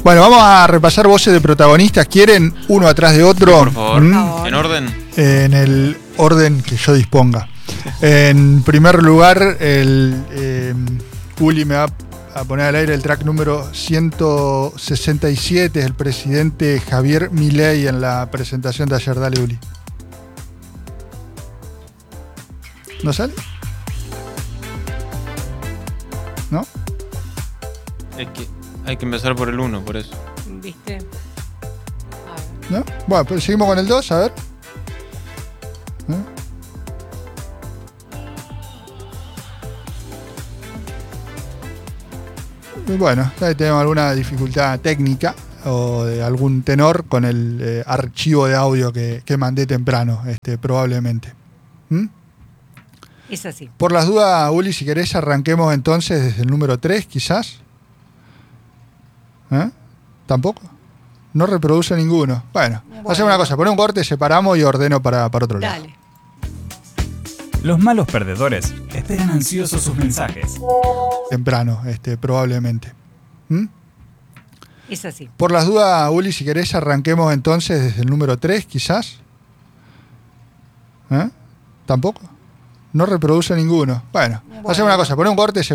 Bueno, vamos a repasar voces de protagonistas. ¿Quieren uno atrás de otro? Sí, por favor. ¿En orden? En el orden que yo disponga. En primer lugar, Uli me va a poner al aire el track número 167, es el presidente Javier Milei en la presentación de ayer. Dale, Uli. ¿No sale? ¿No? Hay que empezar por el 1, por eso. ¿Viste? A ver. ¿No? Bueno, pues seguimos con el 2, a ver. ¿No? Y bueno, ahí tenemos alguna dificultad técnica o de algún tenor con el archivo de audio que mandé temprano, probablemente. Es así. Por las dudas, Uli, si querés arranquemos entonces desde el número 3, quizás. ¿Tampoco? No reproduce ninguno. Bueno, hacemos una cosa, ponemos un corte, separamos y ordeno para otro lado. Dale. Los malos perdedores esperan ansiosos sus mensajes. Temprano, probablemente. Es así. Por las dudas, Uli, si querés arranquemos entonces desde el número 3, quizás. ¿Tampoco? No reproduce ninguno. Bueno, hacemos una cosa, ponemos un corte,